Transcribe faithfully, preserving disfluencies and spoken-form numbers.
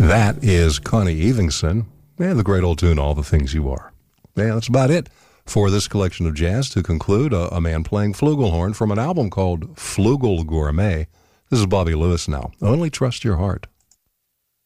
That is Connie Evingson and the great old tune, All the Things You Are. Yeah, that's about it for this collection of jazz. To conclude, a, a man playing flugelhorn from an album called Flugel Gourmet. This is Bobby Lewis now. Only Trust Your Heart.